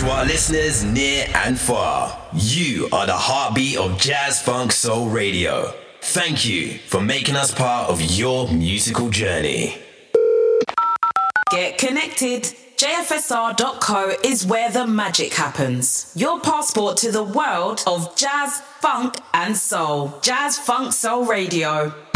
To our listeners near and far, you are the heartbeat of Jazz Funk Soul Radio. Thank you for making us part of your musical journey. Get connected. JFSR.co is where the magic happens. Your passport to the world of jazz, funk and soul. Jazz Funk Soul Radio.